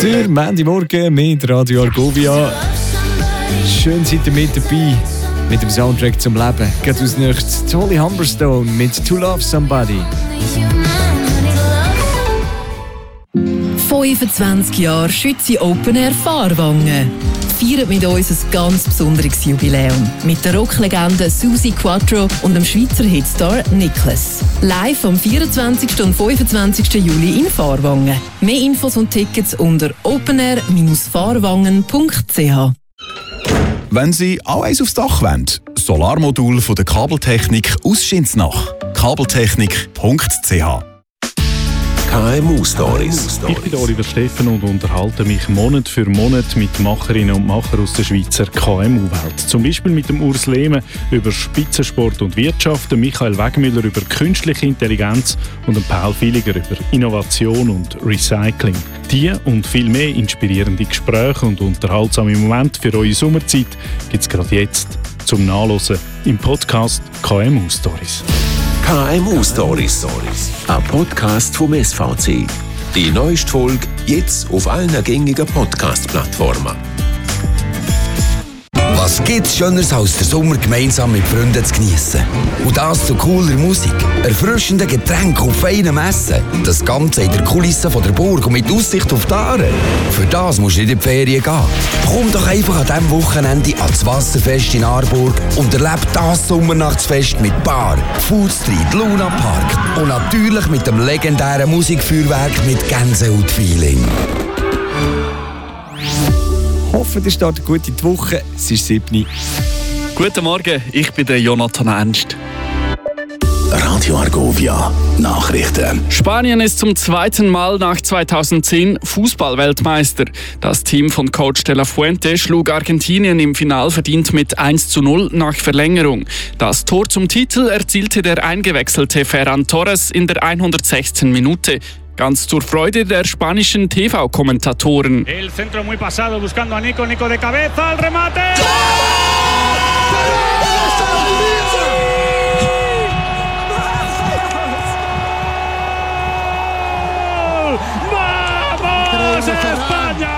Der Montagmorgen mit Radio Argovia. Schön seid ihr mit dabei, mit dem Soundtrack zum Leben. Geht aus nichts Holly Humberstone mit To Love Somebody. 25 Jahre Schützi Open Air Fahrwangen. Feiert mit uns ein ganz besonderes Jubiläum. Mit der Rocklegende Susi Quattro und dem Schweizer Hitstar Nicholas. Live am 24. und 25. Juli in Fahrwangen. Mehr Infos und Tickets unter openair-fahrwangen.ch. Wenn Sie auch eins aufs Dach wollen, Solarmodul von der Kabeltechnik aus Schinsnach. kabeltechnik.ch. KMU Stories. Ich bin Oliver Steffen und unterhalte mich Monat für Monat mit Macherinnen und Machern aus der Schweizer KMU-Welt. Zum Beispiel mit dem Urs Lehmann über Spitzensport und Wirtschaft, Michael Wegmüller über künstliche Intelligenz und Paul Villiger über Innovation und Recycling. Die und viel mehr inspirierende Gespräche und unterhaltsame Momente für eure Sommerzeit gibt es gerade jetzt zum Nachhören im Podcast KMU Stories. KMU Stories. Ein Podcast vom SVC. Die neueste Folge jetzt auf allen gängigen Podcast-Plattformen. Was gibt's Schöneres als den Sommer gemeinsam mit Freunden zu geniessen? Und das zu cooler Musik, erfrischenden Getränken und feinem Essen. Das Ganze in der Kulisse von der Burg und mit Aussicht auf die Aare. Für das musst du nicht in die Ferien gehen. Komm doch einfach an diesem Wochenende ans Wasserfest in Aarburg und erlebe das Sommernachtsfest mit Bar, Food Street, Luna Park und natürlich mit dem legendären Musikfeuerwerk mit Gänsehaut-Feeling. Ich hoffe, ihr startet gut in die Woche. Es ist 7. Guten Morgen, ich bin der Jonathan Ernst. Radio Argovia Nachrichten. Spanien ist zum zweiten Mal nach 2010 Fußballweltmeister. Das Team von Coach de la Fuente schlug Argentinien im Final verdient mit 1:0 nach Verlängerung. Das Tor zum Titel erzielte der eingewechselte Ferran Torres in der 106. Minute. Ganz zur Freude der spanischen TV-Kommentatoren. El centro muy pasado buscando a Nico de cabeza, el remate. ¡Vamos España!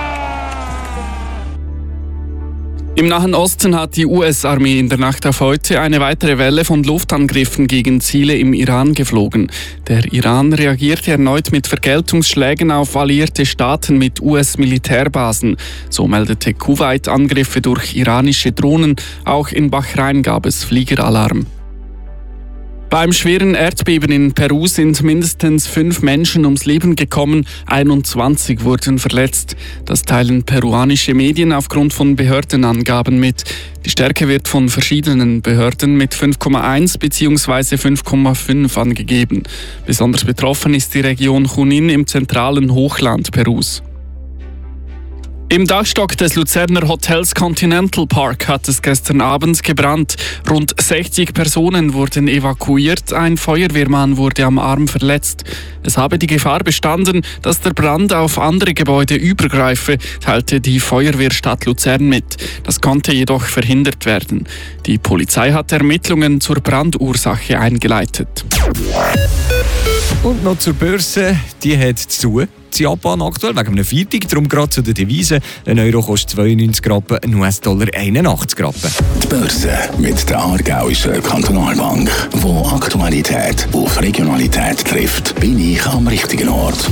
Im Nahen Osten hat die US-Armee in der Nacht auf heute eine weitere Welle von Luftangriffen gegen Ziele im Iran geflogen. Der Iran reagierte erneut mit Vergeltungsschlägen auf alliierte Staaten mit US-Militärbasen. So meldete Kuwait Angriffe durch iranische Drohnen. Auch in Bahrain gab es Fliegeralarm. Beim schweren Erdbeben in Peru sind mindestens 5 Menschen ums Leben gekommen, 21 wurden verletzt. Das teilen peruanische Medien aufgrund von Behördenangaben mit. Die Stärke wird von verschiedenen Behörden mit 5,1 bzw. 5,5 angegeben. Besonders betroffen ist die Region Junín im zentralen Hochland Perus. Im Dachstock des Luzerner Hotels Continental Park hat es gestern Abend gebrannt. Rund 60 Personen wurden evakuiert, ein Feuerwehrmann wurde am Arm verletzt. Es habe die Gefahr bestanden, dass der Brand auf andere Gebäude übergreife, teilte die Feuerwehrstadt Luzern mit. Das konnte jedoch verhindert werden. Die Polizei hat Ermittlungen zur Brandursache eingeleitet. Und noch zur Börse, die hat zu. In Japan aktuell wegen einem Viertag, darum gerade zu den Devisen. Ein Euro kostet 92 Rappen, ein US-Dollar 81 Rappen. Die Börse mit der Aargauischen Kantonalbank, wo Aktualität auf Regionalität trifft, bin ich am richtigen Ort.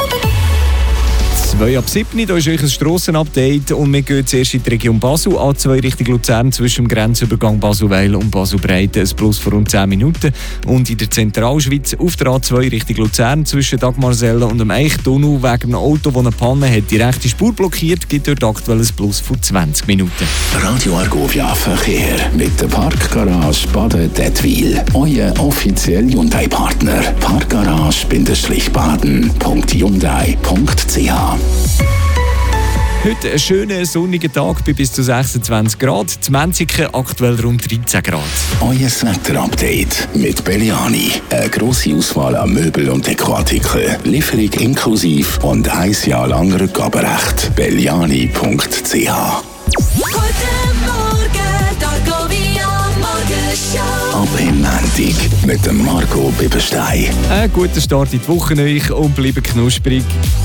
6:07, da ist euch ein Strassenupdate und wir gehen zuerst in die Region Basel, A2 Richtung Luzern zwischen dem Grenzübergang Basel-Weil und Basel-Breite, ein Plus von rund 10 Minuten. Und in der Zentralschweiz auf der A2 Richtung Luzern zwischen Dagmarsellen und dem Eichtunnel wegen einem Auto, das eine Panne hat, die rechte Spur blockiert, gibt dort aktuell ein Plus von 20 Minuten. Radio Argovia Verkehr mit der Parkgarage Baden-Dettwil. Euer offizieller Hyundai-Partner. Parkgarage-baden.hyundai.ch. Heute ein schöner sonniger Tag bei bis zu 26 Grad. Die Menziken aktuell rund 13 Grad. Euer Wetter-Update mit Belliani. Eine grosse Auswahl an Möbel und Dekoartikeln. Lieferung inklusiv und 1 Jahr lang Rückgaberecht. Belliani.ch. Guten Morgen, Argovia Morgenshow. Ab im Montag mit dem Marco Bibberstein. Ein guter Start in die Woche euch und bleiben knusprig.